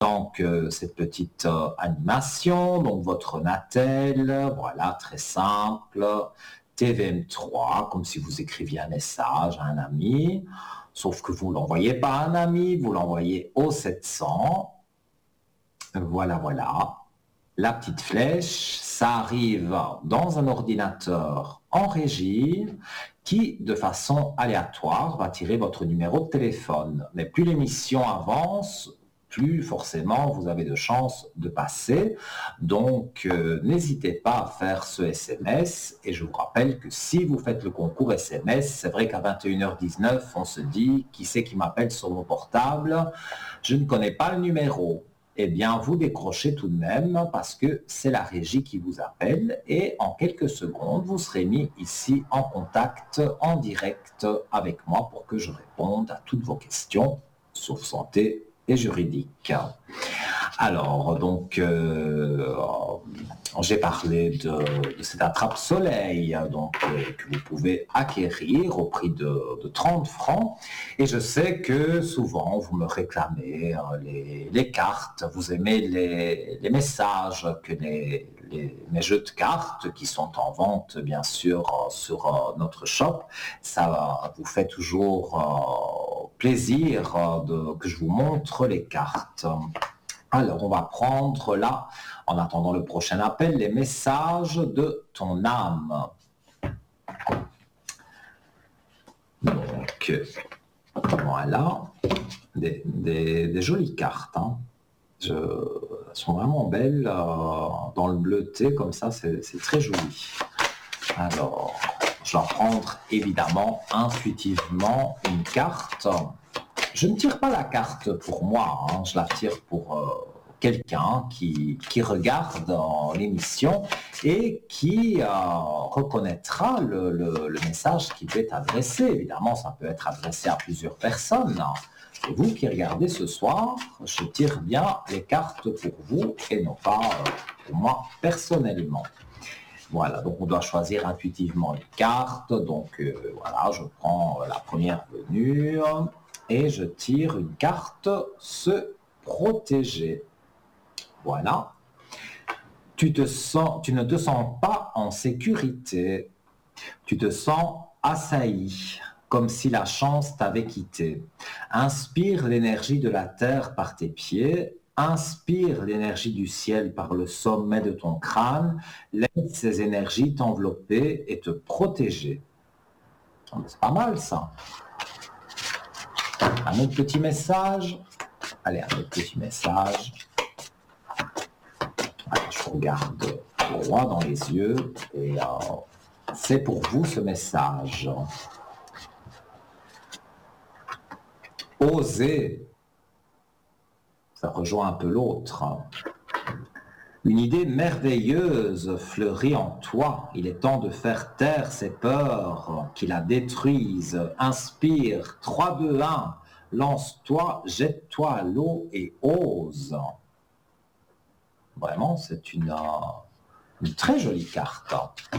Donc, cette petite animation, donc votre Natel, voilà, très simple, TVM3, comme si vous écriviez un message à un ami, sauf que vous ne l'envoyez pas à un ami, vous l'envoyez au 700. Voilà, voilà. La petite flèche, ça arrive dans un ordinateur en régie qui, de façon aléatoire, va tirer votre numéro de téléphone. Mais plus l'émission avance, plus forcément vous avez de chances de passer. Donc, n'hésitez pas à faire ce SMS. Et je vous rappelle que si vous faites le concours SMS, c'est vrai qu'à 21h19, on se dit, qui c'est qui m'appelle sur mon portable? Je ne connais pas le numéro. Eh bien, vous décrochez tout de même parce que c'est la régie qui vous appelle et en quelques secondes, vous serez mis ici en contact, en direct avec moi pour que je réponde à toutes vos questions sur santé et juridique. Alors, donc, j'ai parlé de cette attrape-soleil donc, que vous pouvez acquérir au prix de 30 francs. Et je sais que souvent, vous me réclamez les cartes, vous aimez les messages que mes jeux de cartes qui sont en vente, bien sûr, sur notre shop. Ça vous fait toujours plaisir que je vous montre les cartes. Alors, on va prendre là, en attendant le prochain appel, les messages de ton âme. Donc, voilà, des jolies cartes. Hein. Elles sont vraiment belles, dans le bleuté, comme ça, c'est très joli. Alors, je vais prendre évidemment intuitivement une carte. Je ne tire pas la carte pour moi, hein, je la tire pour quelqu'un qui regarde l'émission et qui reconnaîtra le message qui peut être adressé. Évidemment, ça peut être adressé à plusieurs personnes. Et vous qui regardez ce soir, je tire bien les cartes pour vous et non pas pour moi personnellement. Voilà, donc on doit choisir intuitivement les cartes. Donc voilà, je prends la première venue et je tire une carte se protéger. Voilà. Tu ne te sens pas en sécurité. Tu te sens assailli, comme si la chance t'avait quitté. Inspire l'énergie de la terre par tes pieds. Inspire l'énergie du ciel par le sommet de ton crâne. Laisse ces énergies t'envelopper et te protéger. C'est pas mal ça. Un autre petit message. Allez, un autre petit message. Allez, je vous regarde droit dans les yeux et c'est pour vous ce message. Osez. Ça rejoint un peu l'autre. Une idée merveilleuse fleurit en toi. Il est temps de faire taire ces peurs qui la détruisent. Inspire. 3, 2, 1. Lance-toi, jette-toi à l'eau et ose. Vraiment, c'est une très jolie carte.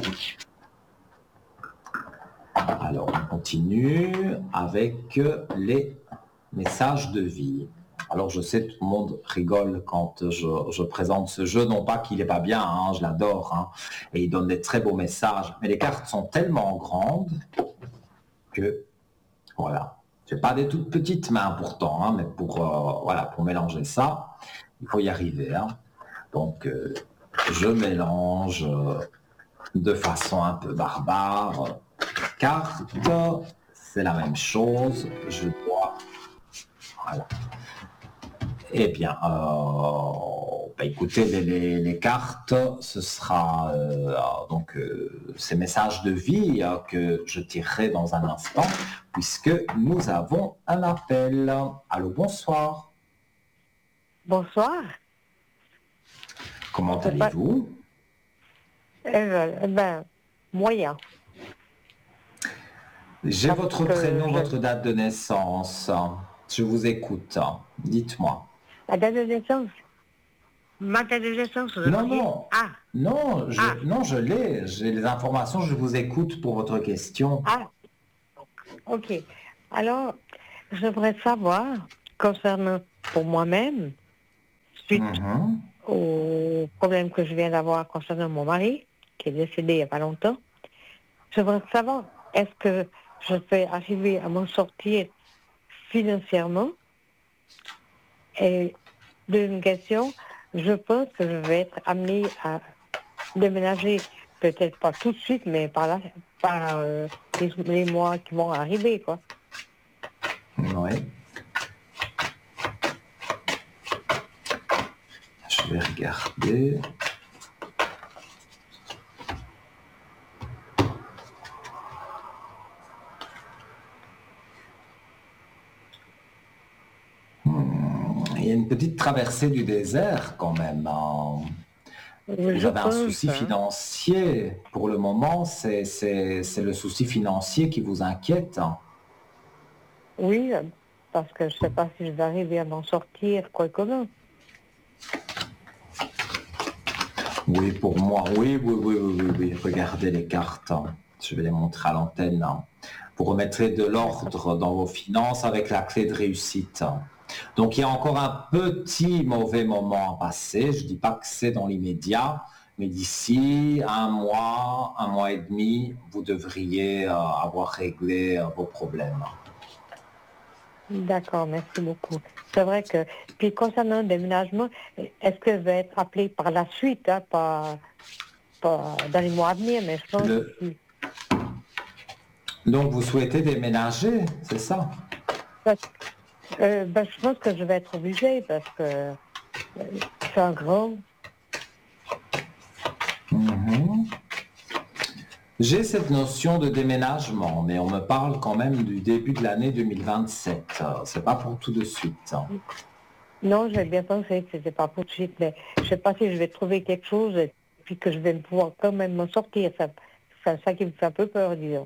Alors, on continue avec les messages de vie. Alors, je sais, tout le monde rigole quand je présente ce jeu. Non pas qu'il n'est pas bien, hein, je l'adore. Hein, et il donne des très beaux messages. Mais les cartes sont tellement grandes que, voilà. Je n'ai pas des toutes petites mains pourtant, hein, mais pour mélanger ça, il faut y arriver. Hein. Donc, je mélange de façon un peu barbare. Carte, c'est la même chose. Je dois... Voilà. Eh bien, écoutez, les cartes, ce sera donc ces messages de vie que je tirerai dans un instant, puisque nous avons un appel. Allô, bonsoir. Bonsoir. Comment allez-vous? Moyen. J'ai votre prénom, votre date de naissance. Je vous écoute. Dites-moi. La date de naissance? Ma date de naissance? Non. Ah. Non, je l'ai. J'ai les informations, je vous écoute pour votre question. Ah, ok. Alors, j'aimerais savoir, concernant pour moi-même, suite Mhm. au problème que je viens d'avoir concernant mon mari, qui est décédé il n'y a pas longtemps. Je voudrais savoir, est-ce que je vais arriver à m'en sortir financièrement? Et deuxième question, je pense que je vais être amenée à déménager, peut-être pas tout de suite, mais par les mois qui vont arriver, quoi. Oui, je vais regarder. Il y a une petite traversée du désert quand même, hein. Vous Je avez un pense, souci hein. financier pour le moment, c'est le souci financier qui vous inquiète, hein. Oui, parce que je ne sais pas si je vais arriver à m'en sortir, quoi que comment. Oui, pour moi, oui, oui, oui, oui, oui, oui. Regardez les cartes, hein. Je vais les montrer à l'antenne, hein. Vous remettrez de D'accord. l'ordre dans vos finances avec la clé de réussite. Donc, il y a encore un petit mauvais moment à passer. Je ne dis pas que c'est dans l'immédiat, mais d'ici un mois et demi, vous devriez avoir réglé vos problèmes. D'accord, merci beaucoup. C'est vrai que, puis concernant le déménagement, est-ce que je vais être appelée par la suite, hein, pas dans les mois à venir, mais je pense Le- que Donc, vous souhaitez déménager, c'est ça? je pense que je vais être obligée parce que c'est un grand. Mhm. J'ai cette notion de déménagement, mais on me parle quand même du début de l'année 2027. C'est pas pour tout de suite. Non, j'ai bien pensé que c'était pas pour tout de suite, mais je sais pas si je vais trouver quelque chose et puis que je vais pouvoir quand même m'en sortir. Ça qui me fait un peu peur, disons.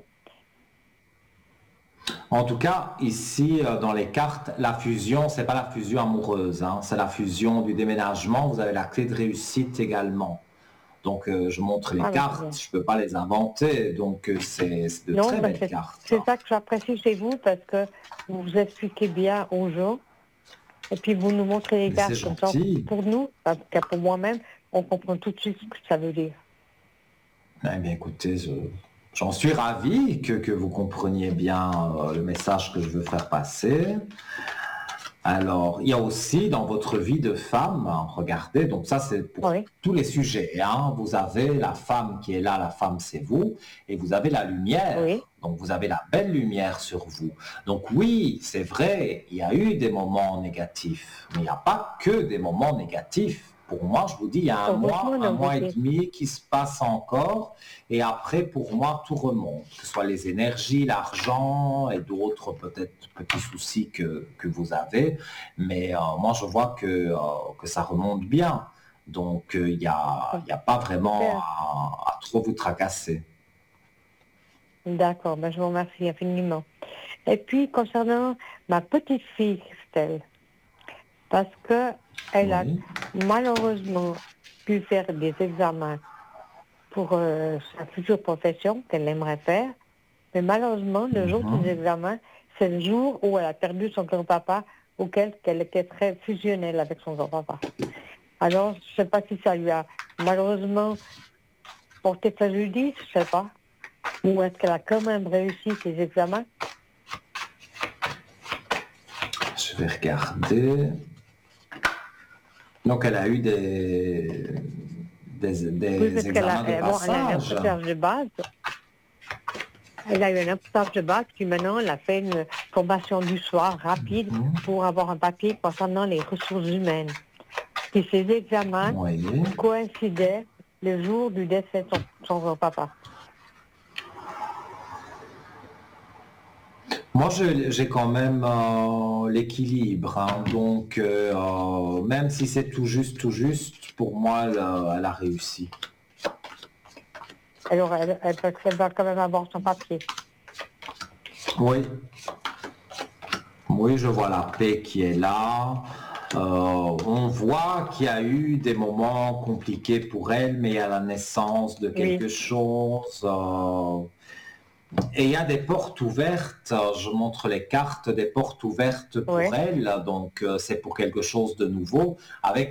En tout cas, ici, dans les cartes, la fusion, c'est pas la fusion amoureuse, hein, c'est la fusion du déménagement. Vous avez la clé de réussite également. Donc, je montre les Ah, ben, c'est bien. cartes, je peux pas les inventer. Donc, c'est de Non, très ben belles cartes. c'est ça que j'apprécie chez vous parce que vous vous expliquez bien aux gens et puis vous nous montrez les Mais c'est cartes comme ça. gentil. Pour nous, en tout cas pour moi-même, on comprend tout de suite ce que ça veut dire. Eh bien, écoutez, j'en suis ravi que vous compreniez bien le message que je veux faire passer. Alors, il y a aussi dans votre vie de femme, hein, regardez, donc ça c'est pour Oui, tous les sujets, hein. Vous avez la femme qui est là, la femme c'est vous, et vous avez la oui, lumière, donc vous avez la belle lumière sur vous. Donc oui, c'est vrai, il y a eu des moments négatifs, mais il n'y a pas que des moments négatifs. Pour moi, je vous dis, il y a heureusement un dans mois et votre. demi qui se passe encore, et après, pour moi, tout remonte, que ce soit les énergies, l'argent et d'autres peut-être petits soucis que vous avez. Mais moi, je vois que ça remonte bien. Donc, il y a pas vraiment Super. à trop vous tracasser. D'accord, ben je vous remercie infiniment. Et puis concernant ma petite fille Christelle, parce que elle a Oui. malheureusement pu faire des examens pour sa future profession qu'elle aimerait faire. Mais malheureusement, le jour des Mhm. examens, c'est le jour où elle a perdu son grand-papa, auquel elle était très fusionnelle avec son grand-papa. Alors, je ne sais pas si ça lui a malheureusement porté préjudice, je ne sais pas. Ou est-ce qu'elle a quand même réussi ses examens? Je vais regarder. Donc, elle a eu Oui, parce des qu'elle examens de bon, elle a un passage. apprentissage de base. Elle a eu un apprentissage de base, puis maintenant, elle a fait une formation du soir rapide Mhm. pour avoir un papier concernant les ressources humaines. Puis ses examens Oui. coïncidaient le jour du décès de son grand-papa. Moi, j'ai quand même l'équilibre, hein. Donc, même si c'est tout juste, pour moi, elle a réussi. Alors, elle va quand même avoir son papier. Oui, oui, je vois la paix qui est là. On voit qu'il y a eu des moments compliqués pour elle, mais il y a la naissance de Oui, quelque chose. Et il y a des portes ouvertes. Je montre les cartes des portes ouvertes pour oui. elle. Donc, c'est pour quelque chose de nouveau. Avec